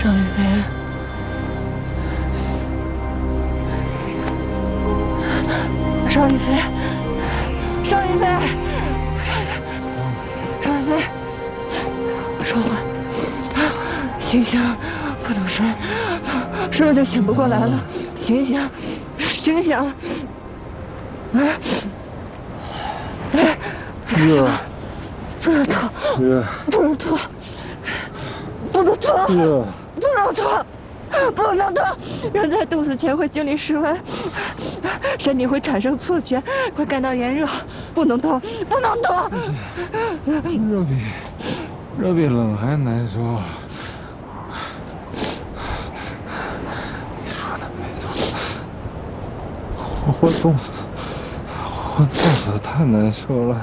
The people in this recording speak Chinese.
邵雨飞，邵雨飞，邵雨飞，邵雨飞，说话，醒醒，不能睡，睡了就醒不过来了，醒醒，醒醒！啊！ 热， 不能脱， 热， 不能脱，不能脱， 热， 不能脱，不能脱！人在冻死前会经历室温，身体会产生错觉，会感到炎热，不能脱，不能脱！ 热比冷还难受。你说的没错，我冻死太难受了。